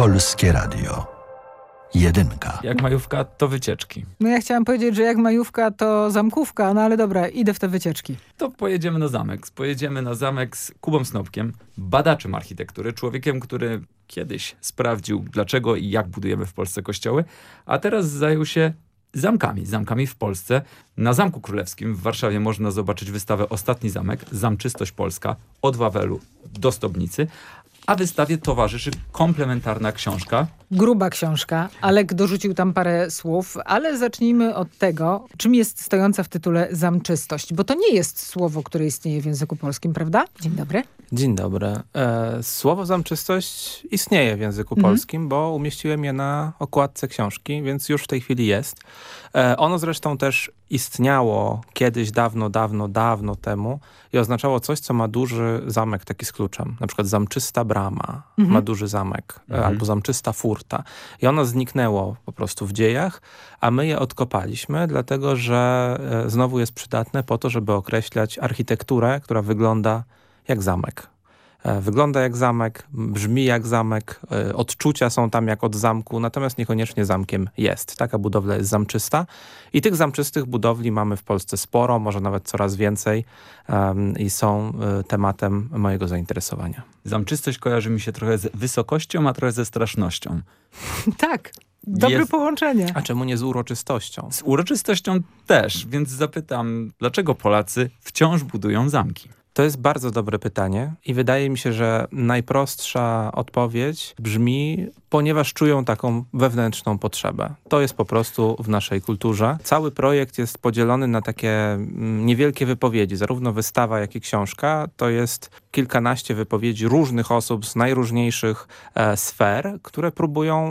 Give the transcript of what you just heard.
Polskie Radio. Jedynka. Jak majówka, to wycieczki. No ja chciałam powiedzieć, że jak majówka, to zamkówka, no ale dobra, idę w te wycieczki. To pojedziemy na zamek. Pojedziemy na zamek z Kubą Snopkiem, badaczem architektury, człowiekiem, który kiedyś sprawdził, dlaczego i jak budujemy w Polsce kościoły, a teraz zajął się zamkami w Polsce. Na Zamku Królewskim w Warszawie można zobaczyć wystawę Ostatni Zamek, Zamczystość Polska, od Wawelu do Stobnicy, a wystawie towarzyszy komplementarna książka. Gruba książka. Alek dorzucił tam parę słów, ale zacznijmy od tego, czym jest stojąca w tytule zamczystość, bo to nie jest słowo, które istnieje w języku polskim, prawda? Dzień dobry. Dzień dobry. Słowo zamczystość istnieje w języku polskim, bo umieściłem je na okładce książki, więc już w tej chwili jest. Ono zresztą też istniało kiedyś dawno temu i oznaczało coś, co ma duży zamek taki z kluczem. Na przykład zamczysta brama ma duży zamek albo zamczysta furta. I ono zniknęło po prostu w dziejach, a my je odkopaliśmy, dlatego że znowu jest przydatne po to, żeby określać architekturę, która wygląda jak zamek. Wygląda jak zamek, brzmi jak zamek, odczucia są tam jak od zamku, natomiast niekoniecznie zamkiem jest. Taka budowla jest zamczysta i tych zamczystych budowli mamy w Polsce sporo, może nawet coraz więcej i są tematem mojego zainteresowania. Zamczystość kojarzy mi się trochę z wysokością, a trochę ze strasznością. Tak, dobre połączenie. A czemu nie z uroczystością? Z uroczystością też, więc zapytam, dlaczego Polacy wciąż budują zamki? To jest bardzo dobre pytanie i wydaje mi się, że najprostsza odpowiedź brzmi, ponieważ czują taką wewnętrzną potrzebę. To jest po prostu w naszej kulturze. Cały projekt jest podzielony na takie niewielkie wypowiedzi. Zarówno wystawa, jak i książka to jest kilkanaście wypowiedzi różnych osób z najróżniejszych sfer, które próbują